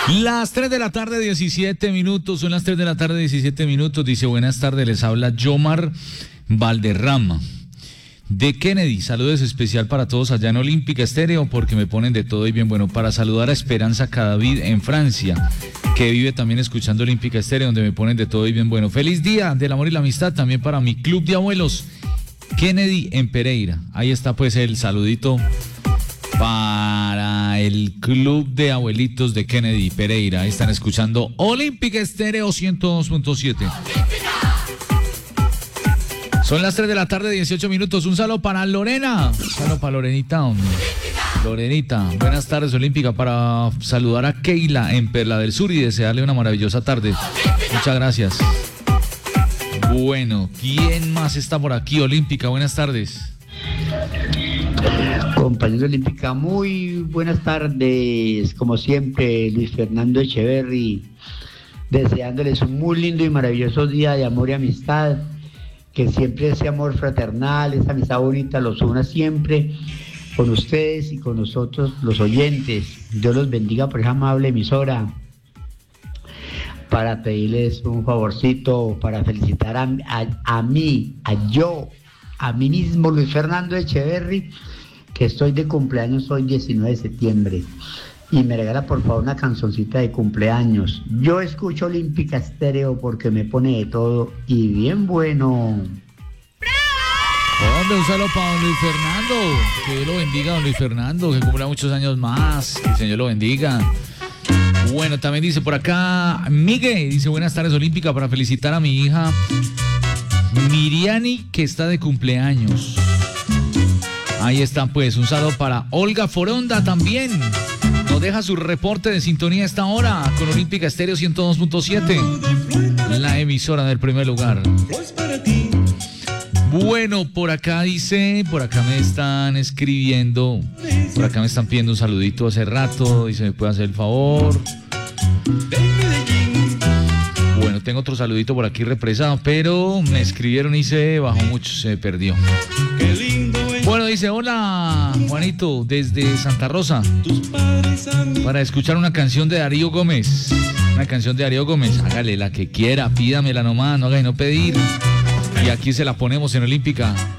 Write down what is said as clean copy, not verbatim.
Las 3 de la tarde, 17 minutos. Son las 3 de la tarde, 17 minutos. Dice, buenas tardes, les habla Yomar Valderrama de Kennedy. Saludos especial para todos allá en Olímpica Estéreo, porque me ponen de todo y bien bueno. Para saludar a Esperanza Cadavid en Francia, que vive también escuchando Olímpica Estéreo, donde me ponen de todo y bien bueno. Feliz día del amor y la amistad también para mi club de abuelos Kennedy en Pereira. Ahí está pues el saludito para el club de abuelitos de Kennedy Pereira. Ahí están escuchando Olímpica Estéreo 102.7. Son las 3 de la tarde, 18 minutos. Un saludo para Lorena. Un saludo para Lorenita. Lorenita, buenas tardes, Olímpica, para saludar a Keila en Perla del Sur y desearle una maravillosa tarde. Muchas gracias. Bueno, ¿quién más está por aquí, Olímpica? Buenas tardes. Compañeros de Olímpica, muy buenas tardes. Como siempre, Luis Fernando Echeverry, deseándoles un muy lindo y maravilloso día de amor y amistad. Que siempre ese amor fraternal, esa amistad bonita los una siempre con ustedes y con nosotros, los oyentes. Dios los bendiga por esa amable emisora. Para pedirles un favorcito, para felicitar a mí mismo, Luis Fernando Echeverry, que estoy de cumpleaños hoy 19 de septiembre. Y me regala por favor una cancioncita de cumpleaños. Yo escucho Olímpica Estéreo porque me pone de todo y bien bueno. Hombre, un saludo para don Luis Fernando. Que Dios lo bendiga, don Luis Fernando, que cumpla muchos años más. Que el Señor lo bendiga. Bueno, también dice por acá Miguel, dice buenas tardes, Olímpica, para felicitar a mi hija Miriani, que está de cumpleaños. Ahí está pues, un saludo para Olga Foronda también. Nos deja su reporte de sintonía a esta hora con Olímpica Estéreo 102.7, la emisora del primer lugar. Bueno, por acá dice, por acá me están escribiendo, por acá me están pidiendo un saludito hace rato, dice, ¿me puede hacer el favor? Bueno, tengo otro saludito por aquí represado, pero me escribieron y se bajó mucho, se perdió. Bueno, dice, hola Juanito, desde Santa Rosa, para escuchar una canción de Darío Gómez. Una canción de Darío Gómez, hágale la que quiera, pídamela nomás, no haga y no pedir. Y aquí se la ponemos en Olímpica.